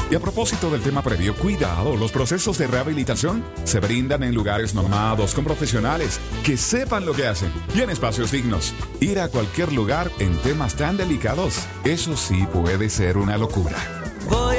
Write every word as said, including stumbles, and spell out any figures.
Y a propósito del tema previo, cuidado, los procesos de rehabilitación se brindan en lugares normados, con profesionales que sepan lo que hacen y en espacios dignos. Ir a cualquier lugar en temas tan delicados, eso sí puede ser una locura. Voy